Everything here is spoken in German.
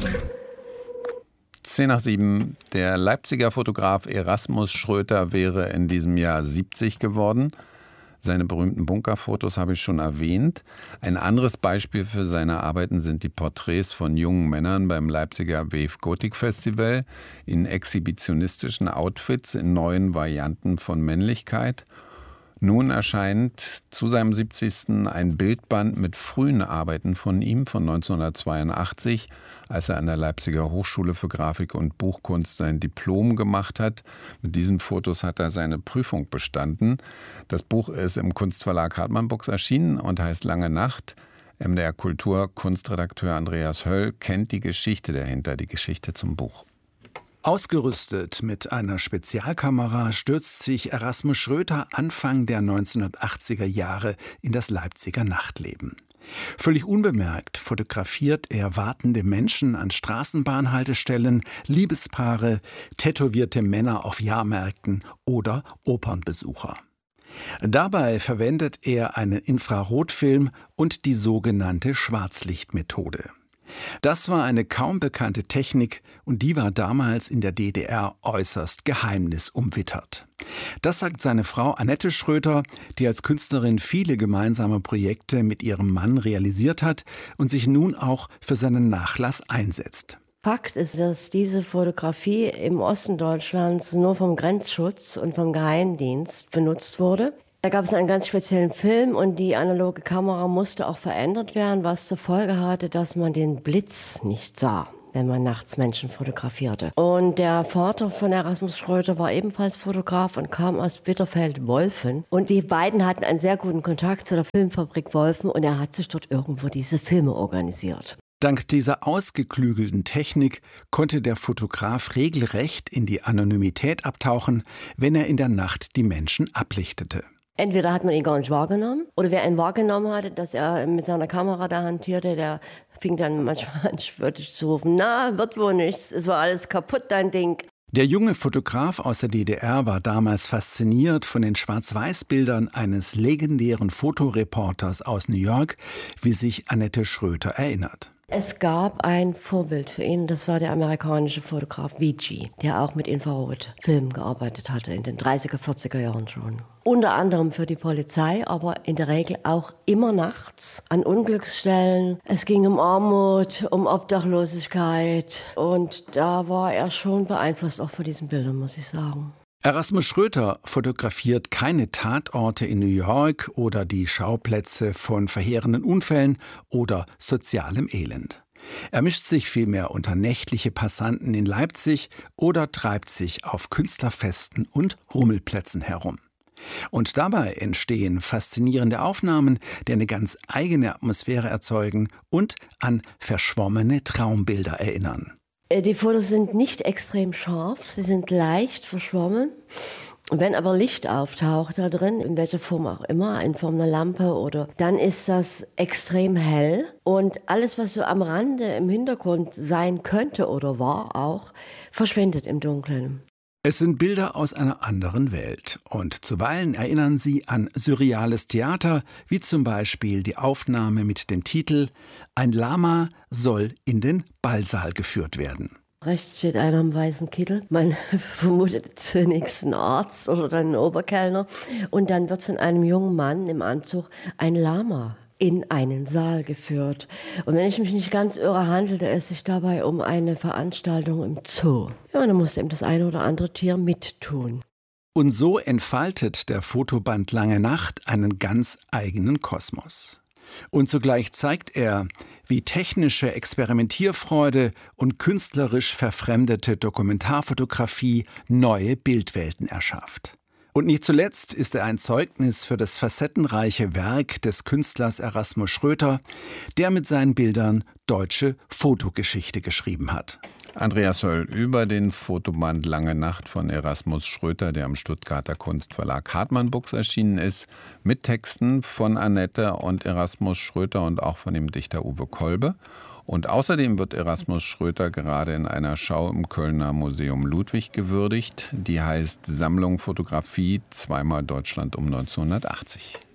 7:10. Der Leipziger Fotograf Erasmus Schröter wäre in diesem Jahr 70 geworden. Seine berühmten Bunkerfotos habe ich schon erwähnt. Ein anderes Beispiel für seine Arbeiten sind die Porträts von jungen Männern beim Leipziger Wave Gothic Festival in exhibitionistischen Outfits in neuen Varianten von Männlichkeit. Nun erscheint zu seinem 70. ein Bildband mit frühen Arbeiten von ihm von 1982, als er an der Leipziger Hochschule für Grafik und Buchkunst sein Diplom gemacht hat. Mit diesen Fotos hat er seine Prüfung bestanden. Das Buch ist im Kunstverlag Hartmann Books erschienen und heißt Lange Nacht. MDR Kultur Kunstredakteur Andreas Höll kennt die Geschichte dahinter, die Geschichte zum Buch. Ausgerüstet mit einer Spezialkamera stürzt sich Erasmus Schröter Anfang der 1980er Jahre in das Leipziger Nachtleben. Völlig unbemerkt fotografiert er wartende Menschen an Straßenbahnhaltestellen, Liebespaare, tätowierte Männer auf Jahrmärkten oder Opernbesucher. Dabei verwendet er einen Infrarotfilm und die sogenannte Schwarzlichtmethode. Das war eine kaum bekannte Technik und die war damals in der DDR äußerst geheimnisumwittert. Das sagt seine Frau Annette Schröter, die als Künstlerin viele gemeinsame Projekte mit ihrem Mann realisiert hat und sich nun auch für seinen Nachlass einsetzt. Fakt ist, dass diese Fotografie im Osten Deutschlands nur vom Grenzschutz und vom Geheimdienst benutzt wurde. Da gab es einen ganz speziellen Film und die analoge Kamera musste auch verändert werden, was zur Folge hatte, dass man den Blitz nicht sah, wenn man nachts Menschen fotografierte. Und der Vater von Erasmus Schröter war ebenfalls Fotograf und kam aus Bitterfeld-Wolfen. Und die beiden hatten einen sehr guten Kontakt zu der Filmfabrik Wolfen und er hat sich dort irgendwo diese Filme organisiert. Dank dieser ausgeklügelten Technik konnte der Fotograf regelrecht in die Anonymität abtauchen, wenn er in der Nacht die Menschen ablichtete. Entweder hat man ihn gar nicht wahrgenommen oder wer ihn wahrgenommen hatte, dass er mit seiner Kamera da hantierte, der fing dann manchmal an, spöttisch zu rufen, na, wird wohl nichts, es war alles kaputt, dein Ding. Der junge Fotograf aus der DDR war damals fasziniert von den Schwarz-Weiß-Bildern eines legendären Fotoreporters aus New York, wie sich Annette Schröter erinnert. Es gab ein Vorbild für ihn, das war der amerikanische Fotograf Weegee, der auch mit Infrarotfilmen gearbeitet hatte, in den 30er, 40er Jahren schon. Unter anderem für die Polizei, aber in der Regel auch immer nachts an Unglücksstellen. Es ging um Armut, um Obdachlosigkeit und da war er schon beeinflusst auch von diesen Bildern, muss ich sagen. Erasmus Schröter fotografiert keine Tatorte in New York oder die Schauplätze von verheerenden Unfällen oder sozialem Elend. Er mischt sich vielmehr unter nächtliche Passanten in Leipzig oder treibt sich auf Künstlerfesten und Rummelplätzen herum. Und dabei entstehen faszinierende Aufnahmen, die eine ganz eigene Atmosphäre erzeugen und an verschwommene Traumbilder erinnern. Die Fotos sind nicht extrem scharf, sie sind leicht verschwommen. Wenn aber Licht auftaucht da drin, in welcher Form auch immer, in Form einer Lampe oder, dann ist das extrem hell. Und alles, was so am Rande im Hintergrund sein könnte oder war auch, verschwindet im Dunkeln. Es sind Bilder aus einer anderen Welt und zuweilen erinnern sie an surreales Theater, wie zum Beispiel die Aufnahme mit dem Titel »Ein Lama soll in den Ballsaal geführt werden«. Rechts steht einer im weißen Kittel, man vermutet zunächst einen Arzt oder dann einen Oberkellner und dann wird von einem jungen Mann im Anzug ein Lama in einen Saal geführt. Und wenn ich mich nicht ganz irre, handelte es sich dabei um eine Veranstaltung im Zoo. Ja, und dann musste eben das eine oder andere Tier mittun. Und so entfaltet der Fotoband Lange Nacht einen ganz eigenen Kosmos. Und zugleich zeigt er, wie technische Experimentierfreude und künstlerisch verfremdete Dokumentarfotografie neue Bildwelten erschafft. Und nicht zuletzt ist er ein Zeugnis für das facettenreiche Werk des Künstlers Erasmus Schröter, der mit seinen Bildern deutsche Fotogeschichte geschrieben hat. Andreas Höll über den Fotoband Lange Nacht von Erasmus Schröter, der am Stuttgarter Kunstverlag Hartmann Books erschienen ist, mit Texten von Annette und Erasmus Schröter und auch von dem Dichter Uwe Kolbe. Und außerdem wird Erasmus Schröter gerade in einer Schau im Kölner Museum Ludwig gewürdigt. Die heißt Sammlung Fotografie, zweimal Deutschland um 1980.